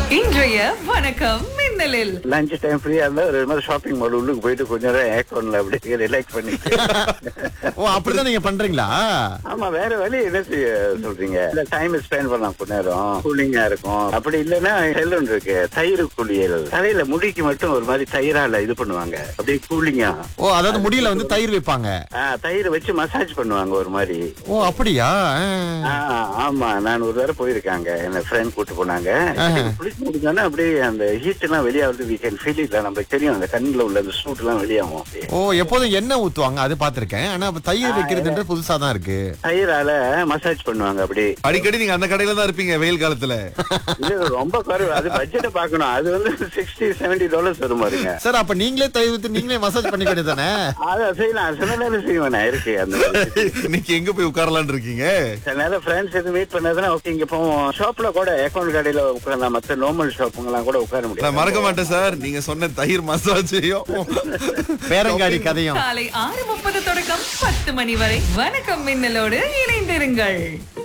இன்றைய வணக்கம் மின்னலில் lunch time ஃப்ரீயா இருந்தா ஒரு மாதிரி ஷாப்பிங் மால் உள்ளுக்கு போயிட்டு கொஞ்ச நேரம் ஏக்கோன்ல அப்படியே ரிலாக்ஸ் பண்ணிட்டு ஓ அப்படிதான் நீங்க பண்றீங்களா? ஆமா, வேற வழி என்ன செய்ய சொல்றீங்க? இல்ல டைம் ஸ்பெண்ட் பண்ணலாம் கொஞ்ச நேரம், கூலிங்கா இருக்கும். அப்படி இல்லன்னா செல்லுன்னு இருக்கு தயிர் குளியல், தலையில முடிக்கு மட்டும் ஒரு மாதிரி தயிரால இது பண்ணுவாங்க, அப்படியே கூலிங்கா. ஓ அதாவது முடியல வந்து தயிர் வைப்பாங்க. தயிர் வச்சு மசாஜ் பண்ணுவாங்க ஒரு மாதிரி. ஓ அப்படியா? ஆமா, நான் ஒரு தடவை போயிருக்காங்க, என்ன ஃப்ரெண்ட் கூட்டு போனாங்க. குளிச்சு முடிஞ்சோன்னா அப்படியே அந்த ஹீட் எல்லாம் வெளியாவது we can feel it. நம்மளுக்கு தெரியும் அந்த கண்ணுல உள்ள அந்த சூட் எல்லாம் வெளியாகும். ஓ எப்போதும் எண்ணெய் ஊத்துவாங்க அது பாத்திருக்கேன். ஆனா அப்ப தயிர் வைக்கிறதுன்ற புதுசா தான் இருக்கு. தயிரால மசாஜ் பண்ணுவாங்க அப்படியே. அடிக்கடி நீங்க அந்த கடையில தான் இருப்பீங்க வெயில் காலத்துல. இது ரொம்ப குறைவு, அது பட்ஜெட்டை பார்க்கணும். அது வந்து $60-70 வரும் பாருங்க. சார் அப்ப நீங்களே தயிர் ஊத்தி நீங்களே மசாஜ் பண்ணிக்க வேண்டியதானே? அதை செய்யலாம், சில நேரம் செய்வேன் இருக்கு அந்த மாதிரி. இன்னைக்கு எங்க போய் உட்காரலாம்னு இருக்கீங்க? சில நேரம் ஃப்ரெண்ட்ஸ் எதுவும் மீட் பண்ணதுன்னா ஓகே இங்க போவோம். ஷாப்ல கூட அக்கௌண்ட் கடையில உட்காரலாம், மத்த நார்மல் ஷாப்புங்கெல்லாம் கூட உட்கார முடியும். நான் மறக்க மாட்டேன் சார், நீங்க சொன்ன தயிர் மசாஜையும் பேரங்காடி கதையும். காலை 6:30 தொடக்கம் 10 மணி வரை வணக்கம் மின்னலோடு இணைந்திருங்கள்.